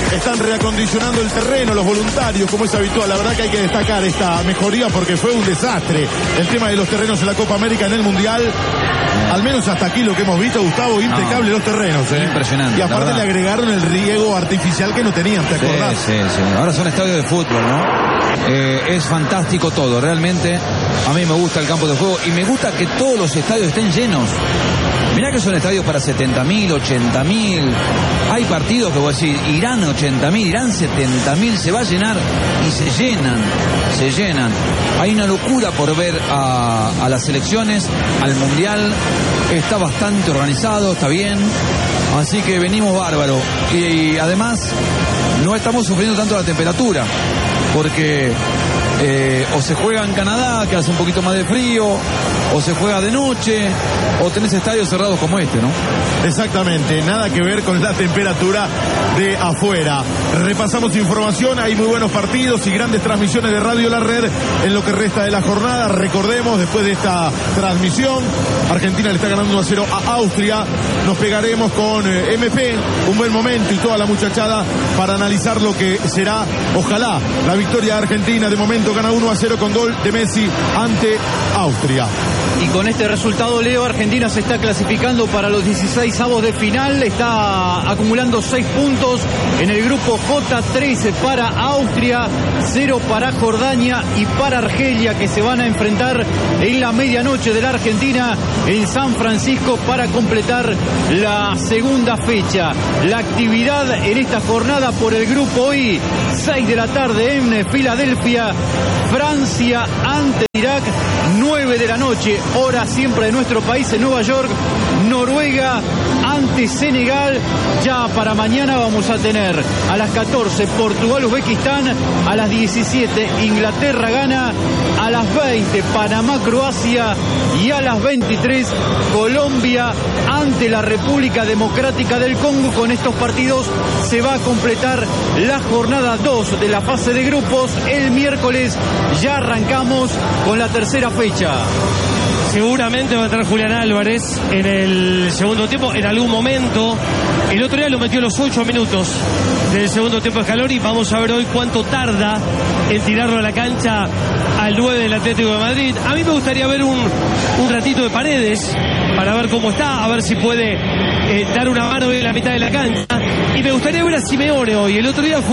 están reacondicionando el terreno, los voluntarios, como es habitual. La verdad que hay que destacar esta mejoría porque fue un desastre el tema de los terrenos en la Copa América, en el Mundial. Al menos hasta aquí lo que hemos visto, Gustavo, impecable los terrenos. Impresionante. Y aparte le agregaron el riego artificial que no tenían, ¿te acordás? Sí. Ahora son estadios de fútbol, ¿no? Es fantástico todo, realmente. A mí me gusta el campo de juego y me gusta que todos los estadios estén llenos. Mirá que son estadios para 70.000, 80.000. Hay partidos que vos decís, irán 80.000, irán 70.000, se va a llenar y se llenan. Hay una locura por ver a las selecciones, al Mundial. Está bastante organizado, está bien. Así que venimos bárbaro. Y además no estamos sufriendo tanto la temperatura, porque o se juega en Canadá, que hace un poquito más de frío, o se juega de noche, o tenés estadios cerrados como este, ¿no? Exactamente, nada que ver con la temperatura de afuera. Repasamos información, hay muy buenos partidos y grandes transmisiones de Radio La Red en lo que resta de la jornada. Recordemos, después de esta transmisión, Argentina le está ganando 1-0 a Austria. Nos pegaremos con MP, un buen momento y toda la muchachada para analizar lo que será, ojalá, la victoria de Argentina. De momento gana 1-0 con gol de Messi ante Austria. Y con este resultado, Leo, Argentina se está clasificando para los 16avos de final. Está acumulando 6 puntos en el grupo J, 13 para Austria, 0 para Jordania y para Argelia, que se van a enfrentar en la medianoche de la Argentina en San Francisco para completar la segunda fecha. La actividad en esta jornada por el grupo I, 6 de la tarde en Filadelfia, Francia ante Irak, 9 de la noche, hora siempre de nuestro país en Nueva York, Noruega ante Senegal. Ya para mañana vamos a tener a las 14 Portugal-Uzbekistán, a las 17 Inglaterra-Ghana, a las 20 Panamá-Croacia y a las 23 Colombia ante la República Democrática del Congo. Con estos partidos se va a completar la jornada 2 de la fase de grupos. El miércoles ya arrancamos con la tercera fecha. Seguramente va a entrar Julián Álvarez en el segundo tiempo, en algún momento. El otro día lo metió a los 8 minutos del segundo tiempo de Scaloni. Vamos a ver hoy cuánto tarda en tirarlo a la cancha al 9 del Atlético de Madrid. A mí me gustaría ver un ratito de Paredes para ver cómo está, a ver si puede dar una mano en la mitad de la cancha. Y me gustaría ver a Simeone hoy. El otro día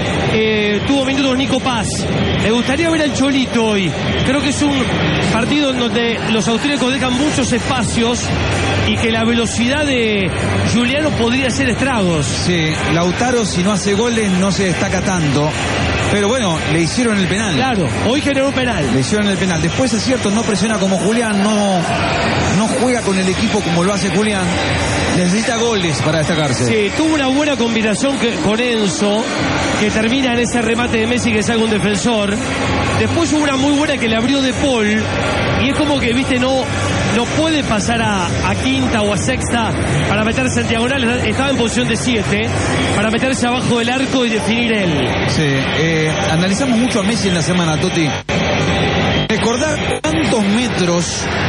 tuvo minutos Nico Paz. Me gustaría ver al Cholito hoy. Creo que es un partido en donde los austríacos dejan muchos espacios y que la velocidad de Giuliano podría hacer estragos. Sí, Lautaro, si no hace goles no se destaca tanto. Pero bueno, le hicieron el penal. Claro, hoy generó un penal. Le hicieron el penal. Después es cierto, no presiona como Julián, no juega con el equipo como lo hace Julián. Necesita goles para destacarse. Sí, tuvo una buena combinación con Enzo, que termina en ese remate de Messi que salga un defensor. Después hubo una muy buena que le abrió De Paul. Y es como que, viste, no puede pasar a quinta o a sexta para meterse en diagonal. Estaba en posición de 7 para meterse abajo del arco y definir él. Sí, analizamos mucho a Messi en la semana, Toti. Recordar cuántos metros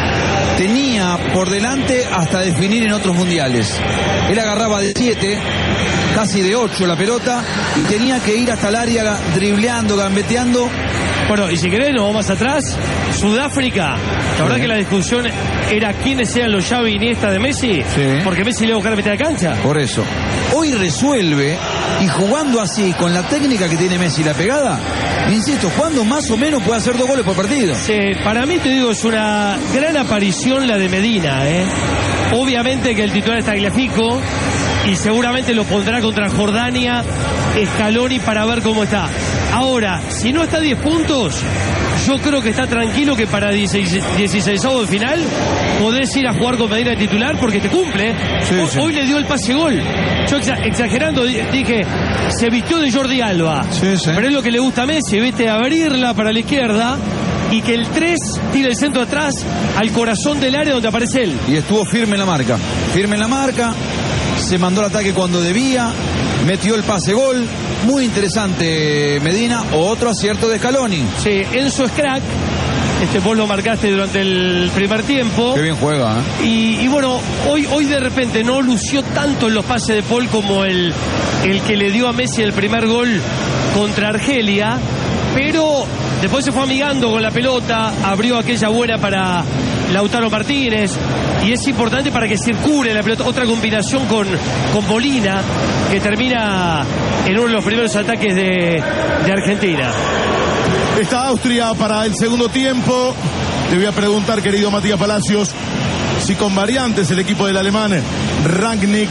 tenía por delante hasta definir en otros mundiales. Él agarraba de 7, casi de 8 la pelota y tenía que ir hasta el área dribleando, gambeteando. Bueno, y si querés, nos vamos más atrás. Sudáfrica, la verdad que la discusión era quiénes eran los Xavi y Iniesta de Messi, porque Messi le iba a buscar a mitad de cancha. Por eso. Hoy resuelve, y jugando así, con la técnica que tiene Messi, la pegada, insisto, jugando más o menos puede hacer 2 goles por partido. Sí, para mí, te digo, es una gran aparición la de Medina, Obviamente que el titular es Tagliafico y seguramente lo pondrá contra Jordania Scaloni para ver cómo está. Ahora, si no está a 10 puntos, yo creo que está tranquilo que para 16avos de final podés ir a jugar con Medina de titular porque te cumple. Hoy le dio el pase gol. Yo exagerando dije, se vistió de Jordi Alba. Pero es lo que le gusta a Messi, ¿viste? Abrirla para la izquierda y que el 3 tire el centro atrás al corazón del área donde aparece él. Y estuvo firme en la marca. Se mandó el ataque cuando debía, metió el pase gol. Muy interesante Medina, otro acierto de Scaloni. Sí, Enzo es crack. Vos lo marcaste durante el primer tiempo. Qué bien juega, Y bueno, hoy de repente no lució tanto en los pases de Paul como el el que le dio a Messi el primer gol contra Argelia, pero después se fue amigando con la pelota, abrió aquella buena para Lautaro Martínez, y es importante para que circule la pelota. Otra combinación con Molina, que termina en uno de los primeros ataques de Argentina. Está Austria para el segundo tiempo. Te voy a preguntar, querido Matías Palacios, si con variantes el equipo del alemán Rangnick.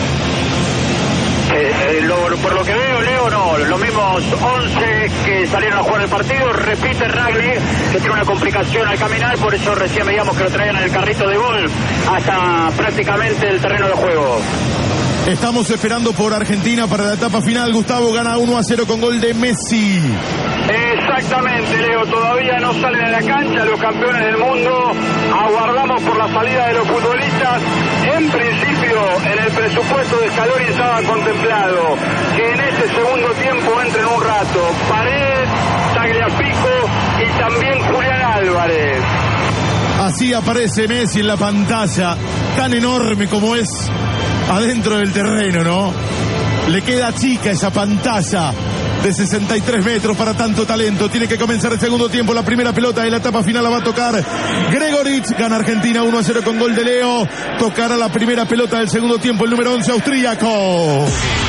Por lo que veo, Leo, no. Los mismos 11 que salieron a jugar el partido. Repite Rangnick, que tiene una complicación al caminar. Por eso recién veíamos que lo traían en el carrito de gol hasta prácticamente el terreno de juego. Estamos esperando por Argentina para la etapa final. Gustavo, gana 1-0 con gol de Messi. Exactamente, Leo, todavía no salen a la cancha los campeones del mundo. Aguardamos por la salida de los futbolistas. En principio, en el presupuesto de Scaloni estaba contemplado que en este segundo tiempo entren un rato Paredes, Tagliafico y también Julián Álvarez. Así aparece Messi en la pantalla, tan enorme como es adentro del terreno, ¿no? Le queda chica esa pantalla de 63 metros para tanto talento. Tiene que comenzar el segundo tiempo. La primera pelota de la etapa final la va a tocar Gregoritsch. Gana Argentina 1-0 con gol de Leo. Tocará la primera pelota del segundo tiempo el número 11 austríaco.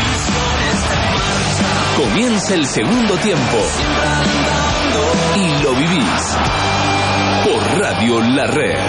Comienza el segundo tiempo y lo vivís por Radio La Red.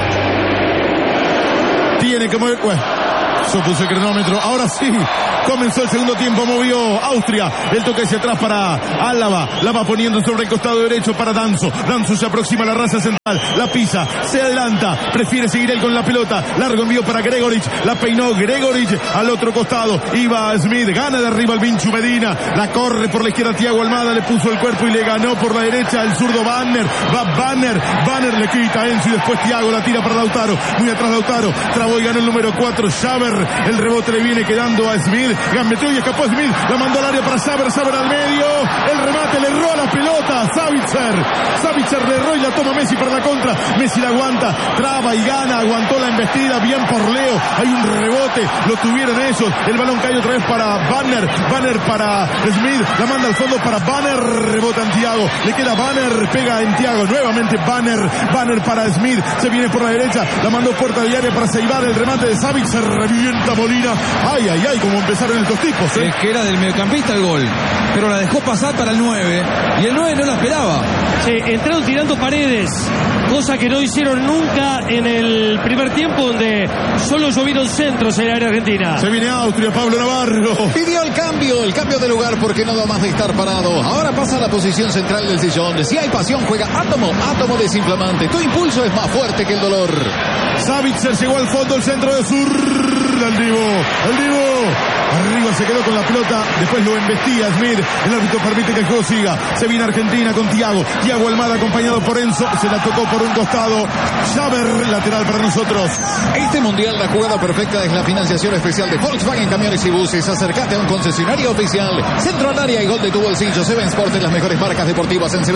Tiene que mover... Bueno, yo puse el cronómetro. Ahora sí. Comenzó el segundo tiempo, movió Austria. El toque hacia atrás para Álava. La va poniendo sobre el costado derecho para Danzo. Danzo se aproxima a la raza central. La pisa, se adelanta. Prefiere seguir él con la pelota. Largo envío para Gregoritsch. La peinó Gregoritsch al otro costado. Iba Smith. Gana de arriba el Vinchu Medina. La corre por la izquierda Thiago Almada. Le puso el cuerpo y le ganó por la derecha el zurdo Banner. Va Banner. Banner le quita a Enzo y después Thiago la tira para Lautaro. Muy atrás Lautaro. Trabó y ganó el número 4. Xaver. El rebote le viene quedando a Smith. Gambeteó y escapó Smith, la mandó al área para Saber, Saber al medio, el remate, le erró a la pelota, Savitzer le erró y la toma Messi para la contra, Messi la aguanta, traba y gana, aguantó la embestida, bien por Leo, hay un rebote, lo tuvieron ellos, el balón cae otra vez para Banner para Smith, la manda al fondo para Banner, rebota en Thiago, le queda Banner, pega en Thiago, nuevamente Banner para Smith, se viene por la derecha, la mandó puerta de área para Seibar, el remate de Savitzer, revienta Molina, ay, como empezaron estos tipos, Es que era del mediocampista el gol, pero la dejó pasar para el 9 y el 9 no la esperaba. Sí, entraron tirando Paredes, cosa que no hicieron nunca en el primer tiempo, donde solo llovieron centros en el área argentina. Se viene Austria, Pablo Navarro. Pidió el cambio de lugar porque no da más de estar parado. Ahora pasa a la posición central del sillón. Si hay pasión, juega Átomo desinflamante. Tu impulso es más fuerte que el dolor. Savitzer llegó al fondo, el centro de Sur. El Divo. Arriba se quedó con la pelota, después lo embestía Smith, el árbitro permite que el juego siga, se viene Argentina con Thiago Almada acompañado por Enzo, se la tocó por un costado, Xaver, lateral para nosotros. Este mundial la jugada perfecta es la financiación especial de Volkswagen Camiones y Buses. Acércate a un concesionario oficial, centro al área y gol de tu bolsillo. Seven Sport, las mejores marcas deportivas en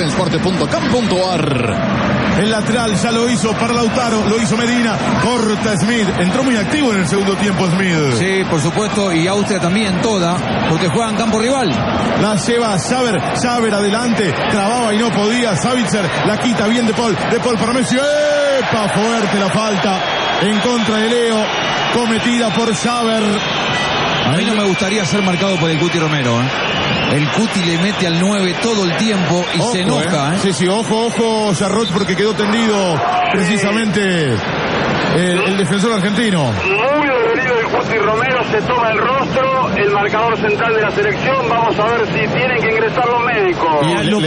sevensport.com.ar. El lateral ya lo hizo para Lautaro, lo hizo Medina, corta Smith, entró muy activo en el segundo tiempo Smith. Sí, por supuesto, y Austria también toda, porque juega en campo rival. La lleva Xaver adelante, trababa y no podía, Savitzer la quita bien De Paul para Messi, ¡epa! Fuerte la falta en contra de Leo, cometida por Xaver. A mí no me gustaría ser marcado por el Cuti Romero, El Cuti le mete al 9 todo el tiempo y se enoja, Sí, ojo, Jarrot, porque quedó tendido precisamente el defensor argentino. Muy dolorido el Cuti Romero, se toma el rostro, el marcador central de la selección. Vamos a ver si tienen que ingresar los médicos.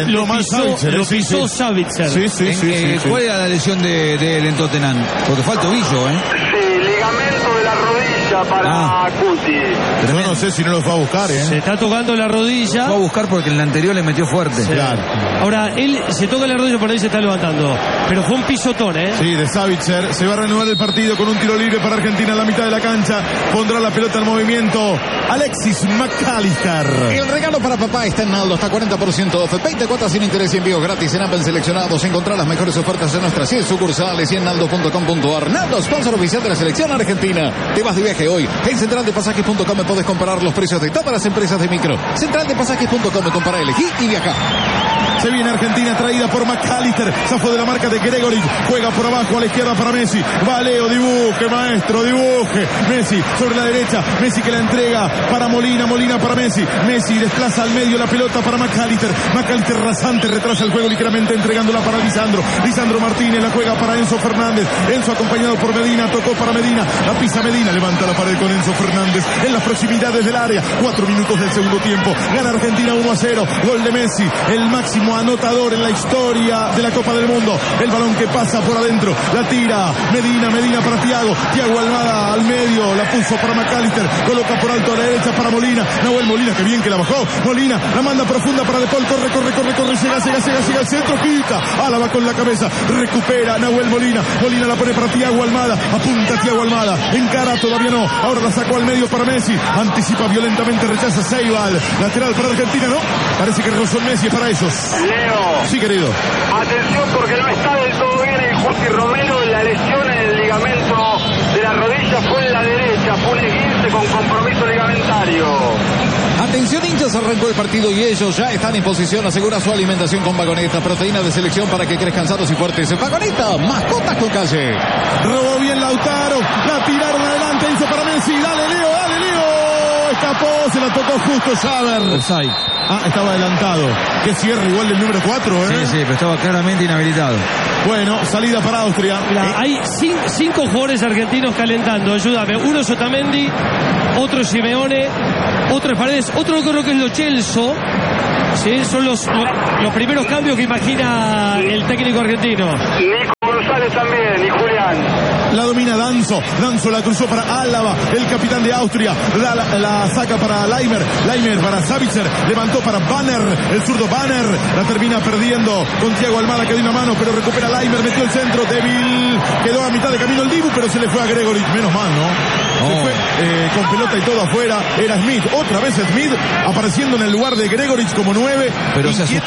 Lo pisó Savitzer. Sí. ¿Cuál era la lesión de él en Tottenham? Porque fue al tobillo, Sí, ligamento de la rodilla para Cuti. Yo no sé si no lo fue a buscar, Se está tocando la rodilla. Fue a buscar porque en el anterior le metió fuerte. Sí. Claro. Ahora, él se toca la rodilla, por ahí se está levantando. Pero fue un pisotón, Sí, de Savitzer. Se va a reanudar el partido con un tiro libre para Argentina en la mitad de la cancha. Pondrá la pelota en movimiento Alexis McAllister. El regalo para papá está en Naldo, está 40% off, 20 cuotas sin interés y envíos gratis en Apple seleccionados. Encontrar las mejores ofertas en nuestras 100 sucursales y en naldo.com.ar. Naldo, sponsor oficial de la selección argentina. Te vas de viaje hoy. hoy. En centraldepasajes.com podés comparar los precios de todas las empresas de micro. Centraldepasajes.com, compara, elegí y viaja. Se viene Argentina, traída por McAllister. Zafó de la marca de Gregory. Juega por abajo a la izquierda para Messi. Va Leo, dibuje, maestro, dibuje. Messi sobre la derecha. Messi que la entrega para Molina. Molina para Messi. Messi desplaza al medio la pelota para McAllister. McAllister rasante, retrasa el juego ligeramente entregándola para Lisandro. Lisandro Martínez la juega para Enzo Fernández. Enzo acompañado por Medina. Tocó para Medina. La pisa Medina. Levanta la pared con Enzo Fernández. En las proximidades del área. 4 minutos del segundo tiempo. Gana Argentina 1-0. Gol de Messi. El máximo anotador en la historia de la Copa del Mundo. El balón que pasa por adentro, la tira Medina para Thiago Almada al medio, la puso para McAllister, coloca por alto a la derecha para Molina, Nahuel Molina, que bien que la bajó, Molina, la manda profunda para De Paul, corre, llega al centro, quita, Álava con la cabeza, recupera Nahuel Molina la pone para Thiago Almada, apunta Thiago Almada, encara, todavía no, ahora la sacó al medio para Messi, anticipa violentamente, rechaza Ceibal, lateral para Argentina, ¿no? Parece que rozó Messi para ellos. Leo. Sí, querido. Atención porque no está del todo bien el Justi Romero. La lesión en el ligamento de la rodilla fue en la derecha. Fue un esguince con compromiso ligamentario. Atención, hinchas, arrancó el partido y ellos ya están en posición. Asegura su alimentación con Vagoneta, proteína de selección para que crezcan sanos y fuertes. Vagoneta, mascotas con calle. Robó bien Lautaro, la tiraron adelante, hizo para Messi. Dale Leo. Escapó, se la tocó justo Xaver. Offside. Estaba adelantado. Qué cierre igual del número 4, ¿eh? Sí, pero estaba claramente inhabilitado. Bueno, salida para Austria. Hay 5 jugadores argentinos calentando, ayúdame. Uno es Otamendi, otro es Simeone, otro es Paredes, otro creo que es Lo Celso. Sí, son los primeros cambios que imagina el técnico argentino. Nico González también y Julián. La domina Danzo la cruzó para Álava, el capitán de Austria, la saca para Leimer para Savitzer, levantó para Banner, el zurdo Banner, la termina perdiendo con Thiago Almada que dio una mano, pero recupera Leimer, metió el centro, débil, quedó a mitad de camino el Dibu, pero se le fue a Gregory, menos mal, ¿no? Se fue con pelota y todo afuera, era Smith, otra vez Smith, apareciendo en el lugar de Gregory como 9, pero se